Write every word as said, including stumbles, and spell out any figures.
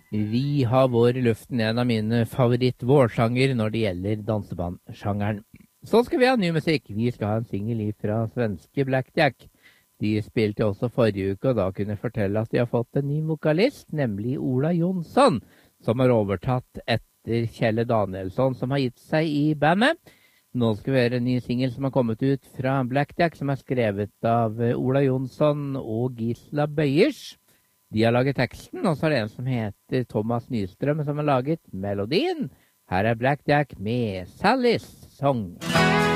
Vi har vår i luften, en av mine favoritt-vårsanger når det gjelder dansebandsjangeren. Så skal vi ha ny musikk. Vi skal ha en singel fra svenske Blackjack. De spilte også forrige uke, og da kunne jeg fortelle at de har fått en ny vokalist, nemlig Ola Jonsson, som har overtatt etter Kjelle Danielsson, som har gitt seg i bandet. Nå skal vi høre en ny singel som har kommet ut fra Blackjack, som er skrevet av Ola Jonsson og Gisla Bøyers. De har laget teksten, og så er det en som heter Thomas Nystrøm, som har laget melodien. Her er Blackjack med Sallys Song.